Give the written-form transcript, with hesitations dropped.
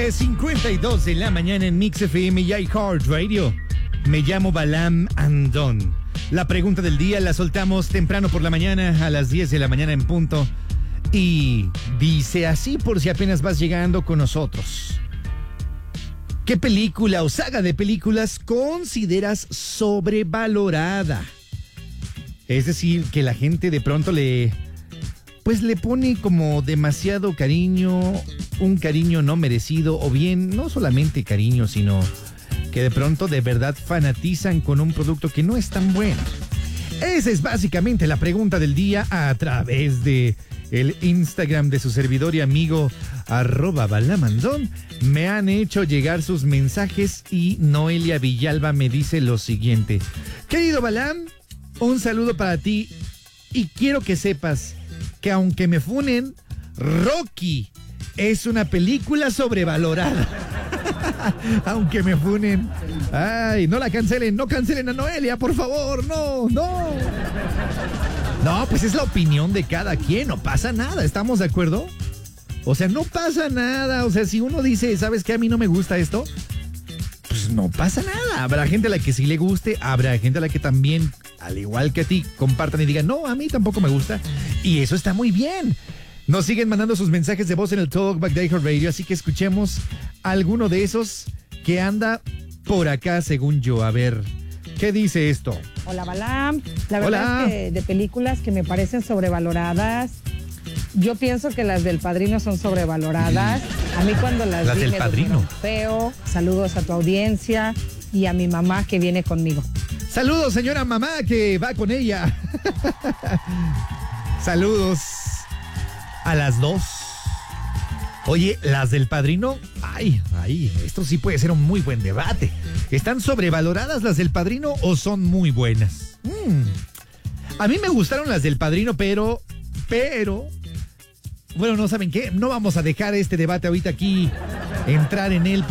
9:52 de la mañana en Mix FM y iHeartRadio. Me llamo Balam Andón. La pregunta del día la soltamos temprano por la mañana, a las 10 de la mañana en punto. Y dice así, por si apenas vas llegando con nosotros. ¿Qué película o saga de películas consideras sobrevalorada? Es decir, que la gente de pronto le pone como demasiado cariño, un cariño no merecido, o bien no solamente cariño, sino que de pronto de verdad fanatizan con un producto que no es tan bueno. Esa es básicamente la pregunta del día a través de el Instagram de su servidor y amigo @balamandón. Me han hecho llegar sus mensajes y Noelia Villalba me dice lo siguiente: querido Balam, un saludo para ti y quiero que sepas que aunque me funen, Rocky es una película sobrevalorada. Aunque me funen. Ay, no la cancelen, no cancelen a Noelia, por favor, no. No, pues es la opinión de cada quien, no pasa nada, ¿estamos de acuerdo? O sea, no pasa nada, o sea, si uno dice, ¿sabes qué? A mí no me gusta esto, pues no pasa nada. Habrá gente a la que sí le guste, habrá gente a la que también, al igual que a ti, compartan y digan, no, a mí tampoco me gusta, y eso está muy bien. Nos siguen mandando sus mensajes de voz en el Talkback de iHeartRadio, así que escuchemos alguno de esos que anda por acá, según yo. A ver, ¿qué dice esto? Hola, Balam. La verdad es que de películas que me parecen sobrevaloradas, yo pienso que las del Padrino son sobrevaloradas. A mí cuando las vi del me Padrino. dijeron feo. Saludos a tu audiencia y a mi mamá que viene conmigo. Saludos, señora mamá, que va con ella. Saludos a las dos. Oye, las del Padrino, ay, esto sí puede ser un muy buen debate. ¿Están sobrevaloradas las del Padrino o son muy buenas? A mí me gustaron las del Padrino, pero, bueno, no saben qué, no vamos a dejar este debate ahorita aquí entrar en él.